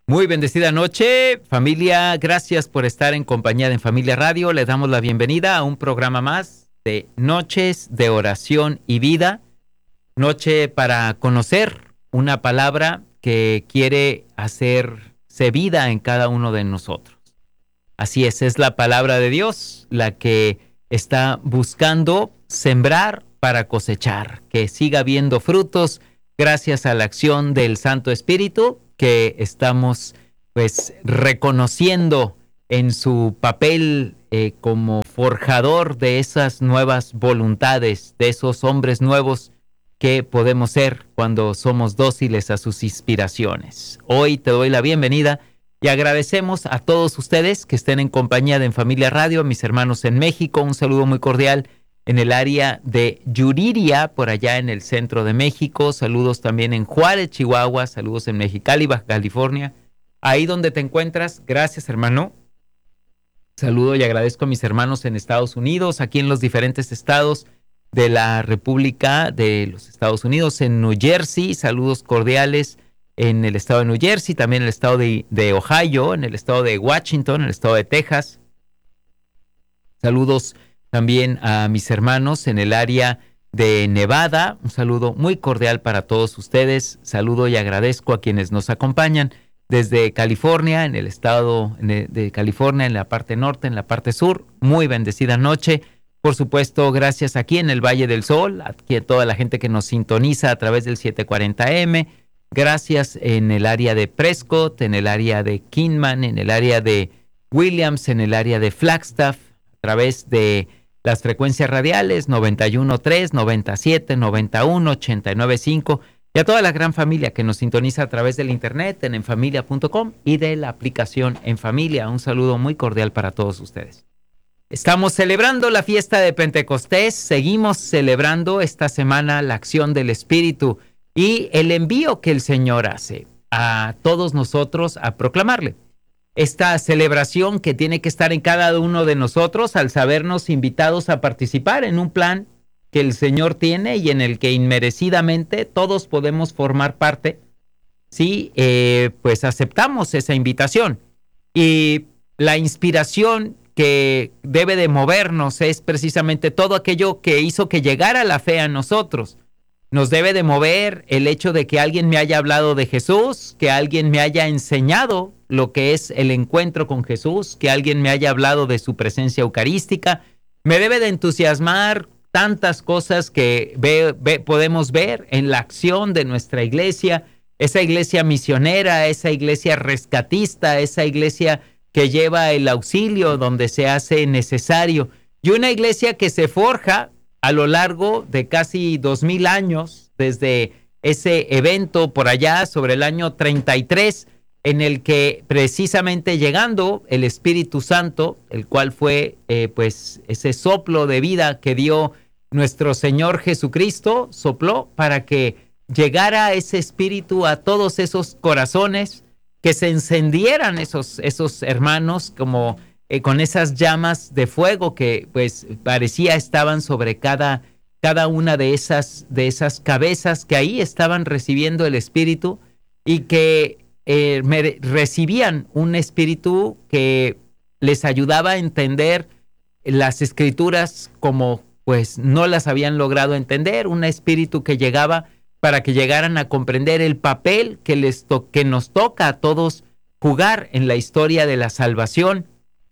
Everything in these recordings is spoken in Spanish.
Muy bendecida noche, familia. Gracias por estar en compañía de En Familia Radio. Les damos la bienvenida a un programa más de Noches de Oración y Vida. Noche para conocer una palabra que quiere hacerse vida en cada uno de nosotros. Así es la palabra de Dios la que está buscando sembrar para cosechar, que siga habiendo frutos gracias a la acción del Santo Espíritu que estamos reconociendo en su papel como forjador de esas nuevas voluntades, de esos hombres nuevos que podemos ser cuando somos dóciles a sus inspiraciones. Hoy te doy la bienvenida y agradecemos a todos ustedes que estén en compañía de En Familia Radio, a mis hermanos en México, un saludo muy cordial en el área de Yuriria, por allá en el centro de México, saludos también en Juárez, Chihuahua, saludos en Mexicali, Baja California, ahí donde te encuentras, gracias hermano. Saludo y agradezco a mis hermanos en Estados Unidos, aquí en los diferentes estados de la República de los Estados Unidos, en New Jersey, saludos cordiales en el estado de New Jersey, también en el estado de Ohio, en el estado de Washington, en el estado de Texas. Saludos también a mis hermanos en el área de Nevada, un saludo muy cordial para todos ustedes, saludo y agradezco a quienes nos acompañan desde California, en el estado de California, en la parte norte, en la parte sur, muy bendecida noche, por supuesto gracias aquí en el Valle del Sol, aquí a toda la gente que nos sintoniza a través del 740M, gracias en el área de Prescott, en el área de Kingman, en el área de Williams, en el área de Flagstaff, a través de las frecuencias radiales 91.3, 97, 91, 89.5 y a toda la gran familia que nos sintoniza a través del internet en enfamilia.com y de la aplicación En Familia. Un saludo muy cordial para todos ustedes. Estamos celebrando la fiesta de Pentecostés, seguimos celebrando esta semana la acción del Espíritu y el envío que el Señor hace a todos nosotros a proclamarle. Esta celebración que tiene que estar en cada uno de nosotros al sabernos invitados a participar en un plan que el Señor tiene y en el que inmerecidamente todos podemos formar parte si pues aceptamos esa invitación. Y la inspiración que debe de movernos es precisamente todo aquello que hizo que llegara la fe a nosotros. Nos debe de mover el hecho de que alguien me haya hablado de Jesús, que alguien me haya enseñado lo que es el encuentro con Jesús, que alguien me haya hablado de su presencia eucarística. Me debe de entusiasmar tantas cosas que podemos ver en la acción de nuestra iglesia, esa iglesia misionera, esa iglesia rescatista, esa iglesia que lleva el auxilio donde se hace necesario, y una iglesia que se forja a lo largo de casi 2000 años, desde ese evento por allá sobre el año 33, en el que precisamente llegando el Espíritu Santo, el cual fue pues ese soplo de vida que dio nuestro Señor Jesucristo, sopló para que llegara ese Espíritu a todos esos corazones, que se encendieran esos hermanos como con esas llamas de fuego que pues parecía estaban sobre cada una de esas cabezas que ahí estaban recibiendo el Espíritu y que recibían un Espíritu que les ayudaba a entender las Escrituras como pues no las habían logrado entender, un Espíritu que llegaba para que llegaran a comprender el papel que nos toca a todos jugar en la historia de la salvación.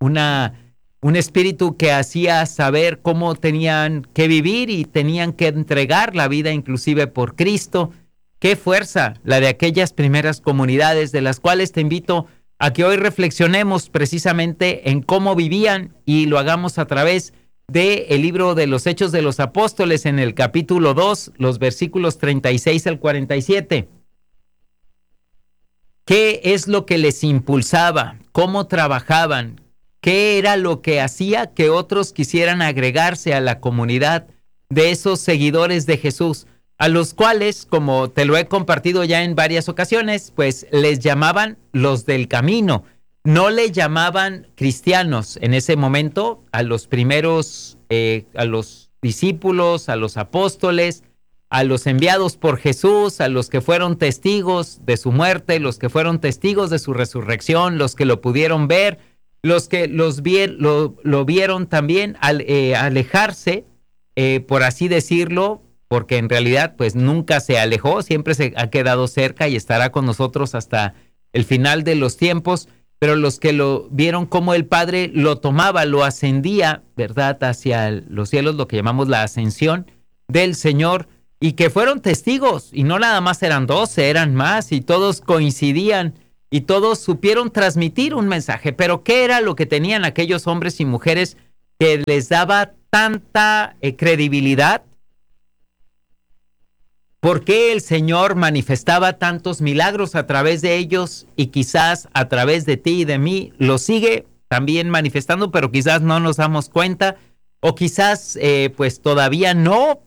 Un espíritu que hacía saber cómo tenían que vivir y tenían que entregar la vida inclusive por Cristo. Qué fuerza la de aquellas primeras comunidades, de las cuales te invito a que hoy reflexionemos precisamente en cómo vivían y lo hagamos a través del libro de los Hechos de los Apóstoles en el capítulo 2, los versículos 36 al 47. ¿Qué es lo que les impulsaba? ¿Cómo trabajaban? ¿Qué era lo que hacía que otros quisieran agregarse a la comunidad de esos seguidores de Jesús, a los cuales, como te lo he compartido ya en varias ocasiones, pues les llamaban los del camino? No le llamaban cristianos en ese momento a los primeros, a los discípulos, a los apóstoles, a los enviados por Jesús, a los que fueron testigos de su muerte, los que fueron testigos de su resurrección, los que lo pudieron ver, los que lo vieron también alejarse, por así decirlo, porque en realidad pues nunca se alejó, siempre se ha quedado cerca y estará con nosotros hasta el final de los tiempos, pero los que lo vieron como el Padre lo tomaba, lo ascendía, ¿verdad?, hacia los cielos, lo que llamamos la ascensión del Señor, y que fueron testigos, y no nada más eran 12, eran más, y todos coincidían, y todos supieron transmitir un mensaje. Pero ¿qué era lo que tenían aquellos hombres y mujeres que les daba tanta credibilidad? ¿Por qué el Señor manifestaba tantos milagros a través de ellos y quizás a través de ti y de mí lo sigue también manifestando, pero quizás no nos damos cuenta, o quizás pues todavía no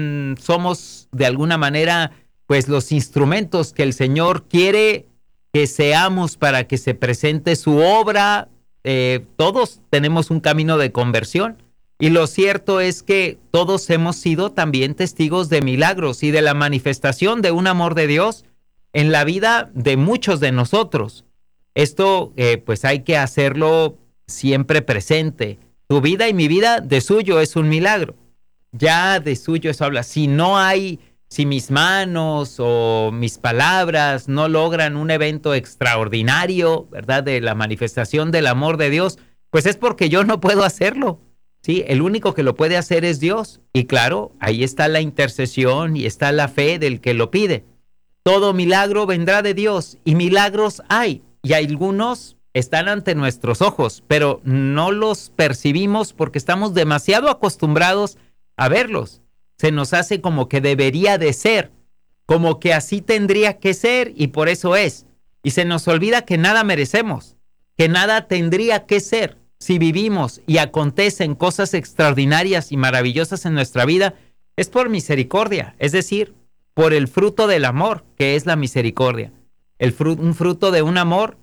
somos de alguna manera pues los instrumentos que el Señor quiere que seamos para que se presente su obra? Todos tenemos un camino de conversión. Y lo cierto es que todos hemos sido también testigos de milagros y de la manifestación de un amor de Dios en la vida de muchos de nosotros. Esto pues hay que hacerlo siempre presente. Tu vida y mi vida de suyo es un milagro. Ya de suyo eso habla. Si mis manos o mis palabras no logran un evento extraordinario, ¿verdad?, de la manifestación del amor de Dios, pues es porque yo no puedo hacerlo. Sí, el único que lo puede hacer es Dios. Y claro, ahí está la intercesión y está la fe del que lo pide. Todo milagro vendrá de Dios y milagros hay. Y algunos están ante nuestros ojos, pero no los percibimos porque estamos demasiado acostumbrados a verlos. Se nos hace como que debería de ser, como que así tendría que ser y por eso es. Y se nos olvida que nada merecemos, que nada tendría que ser. Si vivimos y acontecen cosas extraordinarias y maravillosas en nuestra vida, es por misericordia, es decir, por el fruto del amor, que es la misericordia. Un fruto de un amor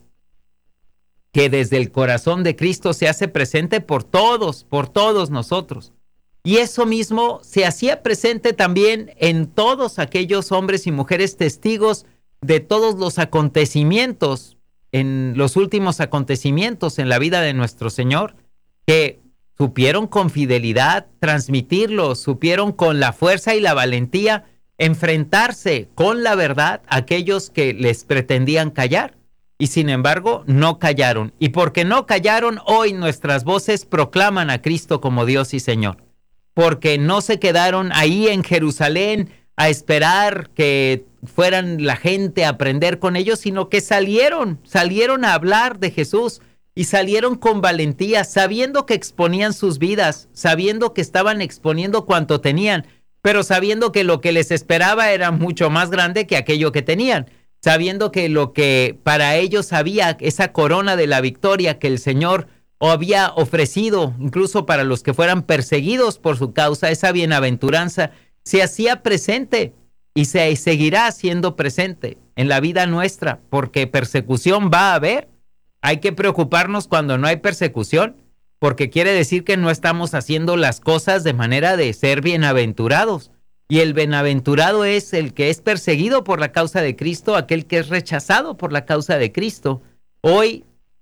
que desde el corazón de Cristo se hace presente por todos nosotros. Y eso mismo se hacía presente también en todos aquellos hombres y mujeres testigos de todos los acontecimientos, en los últimos acontecimientos en la vida de nuestro Señor, que supieron con fidelidad transmitirlo, supieron con la fuerza y la valentía enfrentarse con la verdad a aquellos que les pretendían callar. Y sin embargo, no callaron. Y porque no callaron, hoy nuestras voces proclaman a Cristo como Dios y Señor. Porque no se quedaron ahí en Jerusalén a esperar que fueran la gente a aprender con ellos, sino que salieron a hablar de Jesús y salieron con valentía, sabiendo que exponían sus vidas, sabiendo que estaban exponiendo cuanto tenían, pero sabiendo que lo que les esperaba era mucho más grande que aquello que tenían, sabiendo que lo que para ellos había, esa corona de la victoria que el Señor había ofrecido, incluso para los que fueran perseguidos por su causa, esa bienaventuranza se hacía presente y se seguirá siendo presente en la vida nuestra, porque persecución va a haber. Hay que preocuparnos cuando no hay persecución, porque quiere decir que no estamos haciendo las cosas de manera de ser bienaventurados. Y el bienaventurado es el que es perseguido por la causa de Cristo, aquel que es rechazado por la causa de Cristo. Hoy,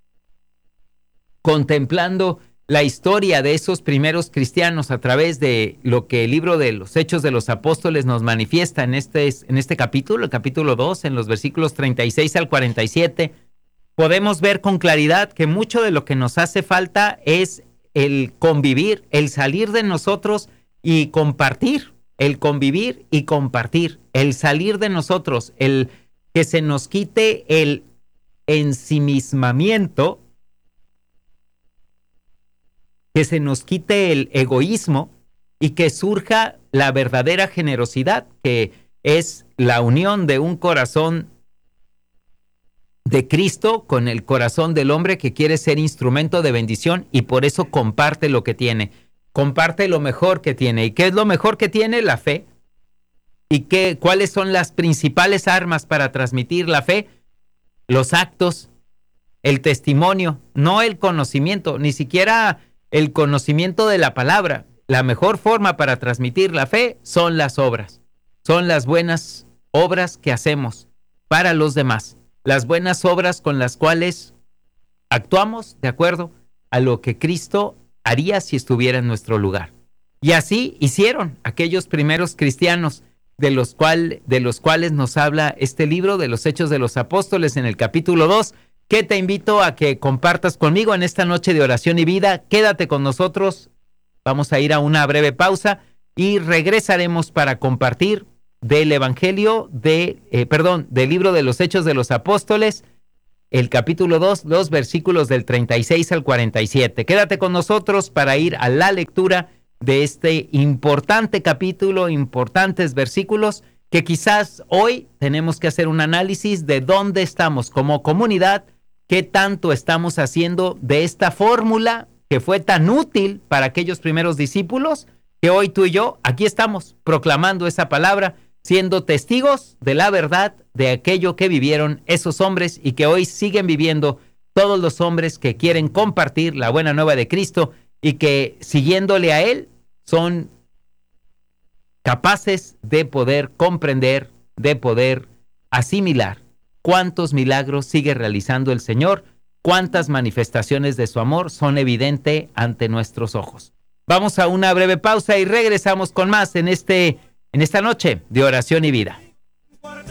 contemplando la historia de esos primeros cristianos a través de lo que el libro de los Hechos de los Apóstoles nos manifiesta en este capítulo, el capítulo 2, en los versículos 36 al 47, podemos ver con claridad que mucho de lo que nos hace falta es el convivir, el salir de nosotros y compartir, el convivir y compartir, el salir de nosotros, el que se nos quite el ensimismamiento, que se nos quite el egoísmo y que surja la verdadera generosidad, que es la unión de un corazón de Cristo con el corazón del hombre que quiere ser instrumento de bendición y por eso comparte lo que tiene, comparte lo mejor que tiene. ¿Y qué es lo mejor que tiene? La fe. ¿Y cuáles son las principales armas para transmitir la fe? Los actos, el testimonio, no el conocimiento, ni siquiera el conocimiento de la palabra. La mejor forma para transmitir la fe son las obras. son las buenas obras que hacemos para los demás, las buenas obras con las cuales actuamos de acuerdo a lo que Cristo haría si estuviera en nuestro lugar. Y así hicieron aquellos primeros cristianos de los cuales nos habla este libro de los Hechos de los Apóstoles en el capítulo 2, que te invito a que compartas conmigo en esta noche de oración y vida. Quédate con nosotros, vamos a ir a una breve pausa y regresaremos para compartir del del libro de los Hechos de los Apóstoles, el capítulo 2, los versículos del 36 al 47. Quédate con nosotros para ir a la lectura de este importante capítulo, importantes versículos, que quizás hoy tenemos que hacer un análisis de dónde estamos como comunidad, qué tanto estamos haciendo de esta fórmula que fue tan útil para aquellos primeros discípulos, que hoy tú y yo aquí estamos proclamando esa palabra, siendo testigos de la verdad de aquello que vivieron esos hombres y que hoy siguen viviendo todos los hombres que quieren compartir la buena nueva de Cristo y que siguiéndole a Él son capaces de poder comprender, de poder asimilar cuántos milagros sigue realizando el Señor, cuántas manifestaciones de su amor son evidentes ante nuestros ojos. Vamos a una breve pausa y regresamos con más en esta noche de oración y vida.